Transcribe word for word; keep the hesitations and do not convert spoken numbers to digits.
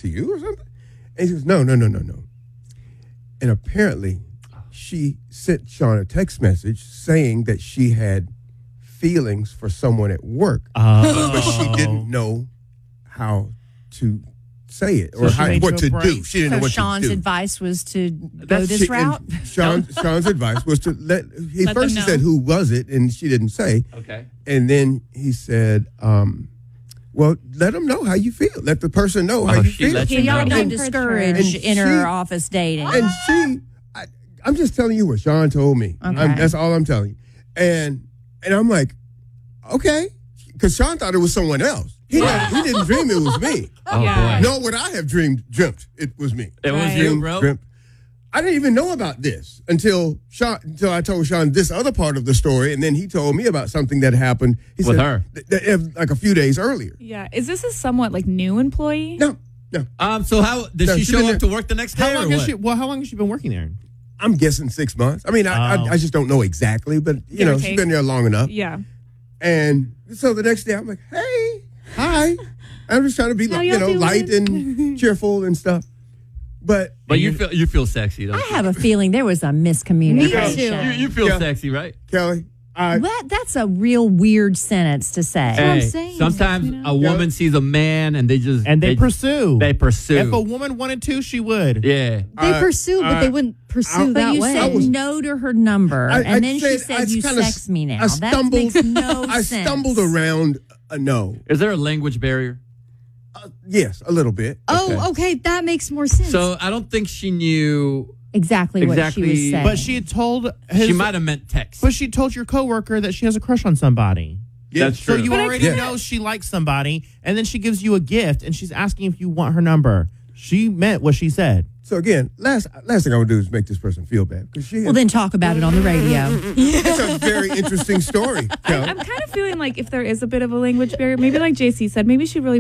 to you or something? And he goes, no, no, no, no, no. And apparently, she sent Sean a text message saying that she had feelings for someone at work, oh. but she didn't know how to say it or so how, what to do. She didn't so know what Sean's to do. advice was to go That's this she, route? Sean, Sean's advice was to let, he Let first them he know. said, who was it? And she didn't say. Okay. And then he said, um, well, let them know how you feel. Let the person know how Oh, you she feel. let So you y'all know. don't discourage And inner she- office dating. And she, I, I'm just telling you what Sean told me. Okay. I'm, that's all I'm telling you. And and I'm like, okay, because Sean thought it was someone else. He, never, he didn't dream it was me. Oh, Yeah. boy. Nor would I have dreamed, dreamt it was me. It was Right. you, Dreamed, bro. dreamt. I didn't even know about this until Sean, until I told Sean this other part of the story, and then he told me about something that happened. He With said, her. th- th- like a few days earlier. Yeah. Is this a somewhat like new employee? No, no. Um. So how did No, she she show been up there- to work the next day? How or long has what? she? Well, how long has she been working there? I'm guessing six months. I mean, I, Oh. I, I just don't know exactly, but you Give or know, she's take. been there long enough. Yeah. And so the next day, I'm like, hey, hi. I'm just trying to be, How like, you y'all know, doing? light and cheerful and stuff. But But you feel you feel sexy, don't I you? have a feeling there was a miscommunication. You, you feel Yeah. sexy, right? Kelly, I, That, that's a real weird sentence to say. Hey, saying. sometimes You know? a woman Yeah. sees a man and they just And they, pursue. They pursue. If a woman wanted to, she would. yeah. They I- pursue, but I- they wouldn't pursue I- But that you way. said was- no to her number, I- I and then she said- I said, you kinda- sex me now. I that stumbled- makes no I sense. stumbled around a no. Is there a language barrier? Uh, yes, a little bit. oh, Okay. okay, that makes more sense. So I don't think she knew. Exactly, what she was Exactly. saying. But she had told his, She might have meant text. But she told your coworker that she has a crush on somebody. Yeah. That's So true. you But I already think- know she likes somebody, and then she gives you a gift, and she's asking if you want her number. She meant what she said. So again, last last thing I would do is make this person feel bad because she. well, then talk about it on the radio. It's a very interesting story, Kelly. I'm kind of feeling like if there is a bit of a language barrier, maybe like J C said, maybe she really